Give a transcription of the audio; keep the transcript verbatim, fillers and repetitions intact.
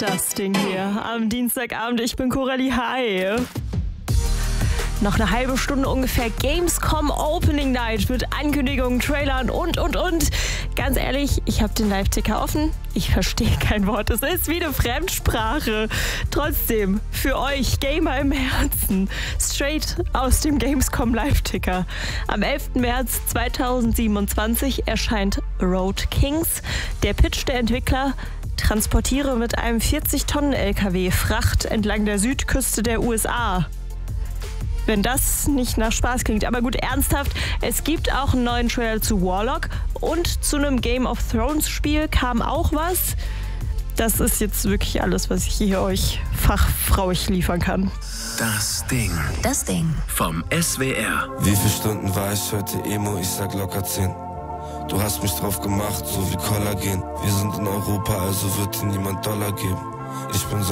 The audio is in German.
das Ding hier am Dienstagabend. Ich bin Coralie. Hi. Noch eine halbe Stunde ungefähr Gamescom Opening Night mit Ankündigungen, Trailern und, und, und. Ganz ehrlich, ich habe den Live-Ticker offen. Ich verstehe kein Wort. Es ist wie eine Fremdsprache. Trotzdem, für euch Gamer im Herzen, straight aus dem Gamescom Live-Ticker. Am elften März zweitausendsiebenundzwanzig erscheint Road Kings. Der Pitch der Entwickler: transportiere mit einem vierzig Tonnen L K W Fracht entlang der Südküste der U S A. Wenn das nicht nach Spaß klingt. Aber gut, ernsthaft, es gibt auch einen neuen Trailer zu Warlock und zu einem Game of Thrones Spiel kam auch was. Das ist jetzt wirklich alles, was ich hier euch fachfrauig liefern kann. Das Ding. Das Ding. Vom S W R. Wie viele Stunden war ich heute Emo? Ich sag locker zehn. Du hast mich drauf gemacht, so wie Kollagen. Wir sind in Europa, also wird dir niemand Dollar geben. Ich bin so